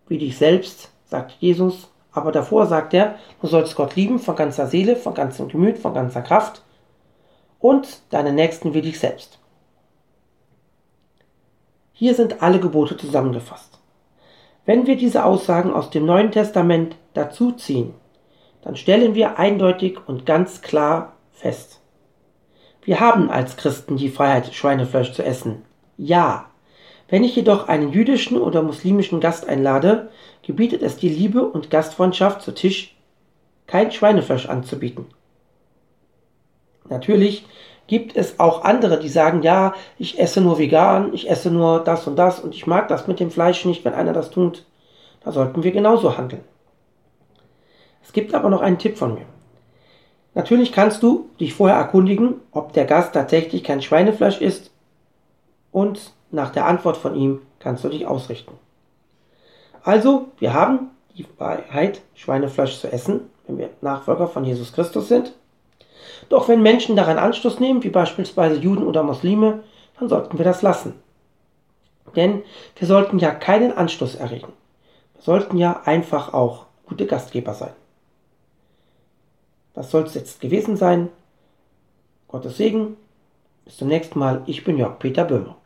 wie dich selbst, sagt Jesus. Aber davor sagt er, du sollst Gott lieben von ganzer Seele, von ganzem Gemüt, von ganzer Kraft und deinen Nächsten wie dich selbst. Hier sind alle Gebote zusammengefasst. Wenn wir diese Aussagen aus dem Neuen Testament dazuziehen, dann stellen wir eindeutig und ganz klar fest: Wir haben als Christen die Freiheit, Schweinefleisch zu essen. Ja. Wenn ich jedoch einen jüdischen oder muslimischen Gast einlade, gebietet es die Liebe und Gastfreundschaft zu Tisch, kein Schweinefleisch anzubieten. Natürlich gibt es auch andere, die sagen, ja, ich esse nur vegan, ich esse nur das und ich mag das mit dem Fleisch nicht, wenn einer das tut. Da sollten wir genauso handeln. Es gibt aber noch einen Tipp von mir. Natürlich kannst du dich vorher erkundigen, ob der Gast tatsächlich kein Schweinefleisch isst, und nach der Antwort von ihm kannst du dich ausrichten. Also, wir haben die Freiheit, Schweinefleisch zu essen, wenn wir Nachfolger von Jesus Christus sind. Doch wenn Menschen daran Anstoß nehmen, wie beispielsweise Juden oder Muslime, dann sollten wir das lassen. Denn wir sollten ja keinen Anstoß erregen. Wir sollten ja einfach auch gute Gastgeber sein. Das soll es jetzt gewesen sein. Gottes Segen. Bis zum nächsten Mal. Ich bin Jörg Peter Böhmer.